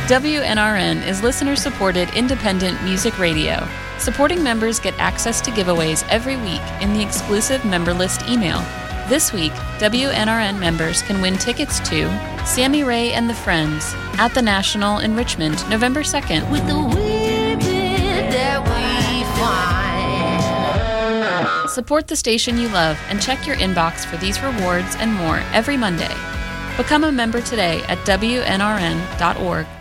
WNRN is listener-supported independent music radio. Supporting members get access to giveaways every week in the exclusive member list email. This week, WNRN members can win tickets to Sammy Ray and the Friends at the National in Richmond, November 2nd. With the wind that we find. Support the station you love and check your inbox for these rewards and more every Monday. Become a member today at WNRN.org.